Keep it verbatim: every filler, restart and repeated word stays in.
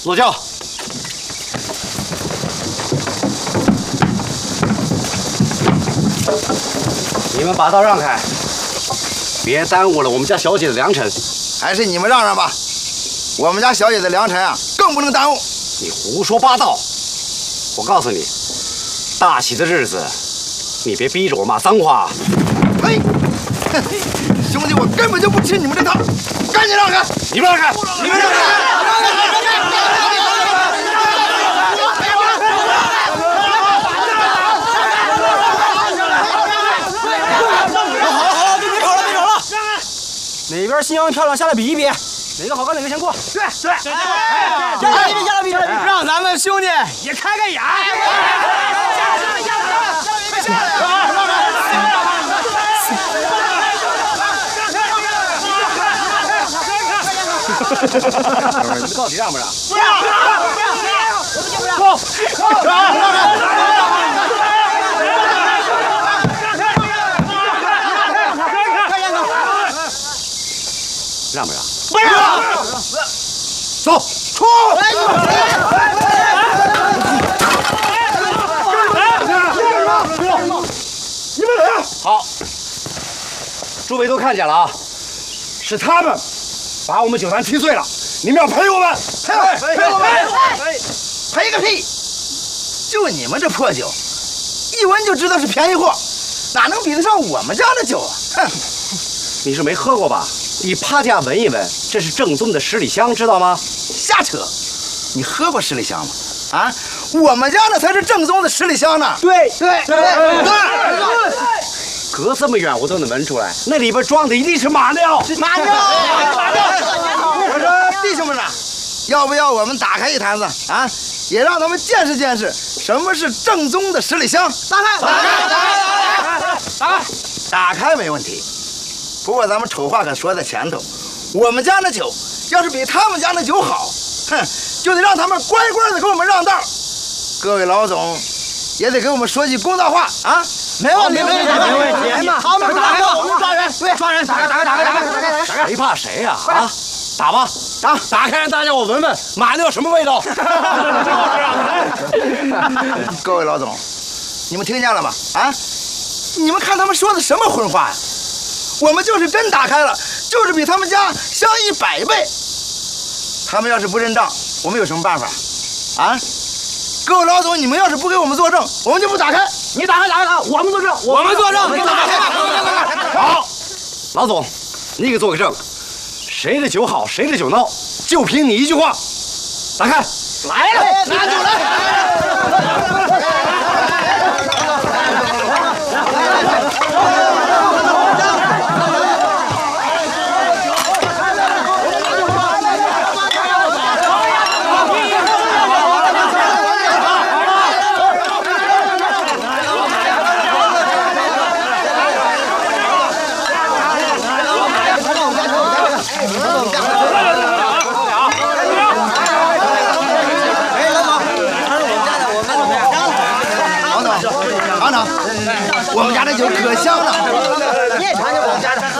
落轿。你们把道让开，别耽误了我们家小姐的良辰。 还是你们让让吧，我们家小姐的良辰啊，更不能耽误。 你胡说八道！我告诉你，大喜的日子，你别逼着我骂脏话。 嘿，兄弟，我根本就不吃你们这套，赶紧让开！ 你们让开！ 你们让开！ 哪边新娘漂亮，下来比一比，哪个好看哪个先过。对对对，哎，下来比比，下来比，让咱们兄弟也开开眼。下来下来下来下来下来！你们到底让不让？ 不让！不让！不让！不让！走！让！让！ 让不让？ 不让！ 走， 出！ 你们来！好，诸位都看见了啊，是他们把我们酒坛踢碎了，你们要赔我们， 赔赔我们！赔个屁！就你们这破酒，一闻就知道是便宜货，哪能比得上我们家的酒啊？哼！ 你是没喝过吧？你趴下闻一闻，这是正宗的十里香，知道吗？ 瞎扯！你喝过十里香吗？啊，我们家那才是正宗的十里香呢！ 对对对对！ 隔这么远我都能闻出来，那里边装的一定是马尿。 马尿！马尿！ 我说弟兄们呐，要不要我们打开一坛子啊，也让他们见识见识什么是正宗的十里香？ 打开！打开！打开！打开！ 打开没问题。不过咱们丑话可说在前头，我们家那酒要是比他们家那酒好，哼，就得让他们乖乖的给我们让道。各位老总也得给我们说句公道话啊！ 没问题，没问题，没问题。他们打开，我们抓人， 对， 抓人，打开，打开，打开，打开，打开，打开。 谁怕谁呀？啊，打吧，打，打开让大家我闻闻马尿什么味道。 各位老总，你们听见了吗？啊，你们看他们说的什么荤话呀？我们就是真打开了，就是比他们家香一百倍。他们要是不认账，我们有什么办法？啊，各位老总，你们要是不给我们作证，我们就不打开。 你打开，打开，打开，我们作证， 我们作证，你打开。 好，老总，你给做个证，谁的酒好，谁的酒孬，就凭你一句话。打开， 来了， 拿酒来。我们家的酒可香了， 你也尝尝我们家的。